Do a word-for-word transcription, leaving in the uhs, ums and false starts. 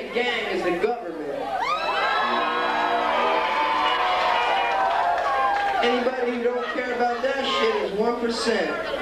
the gang is the government. Anybody who don't care about that shit is one percent.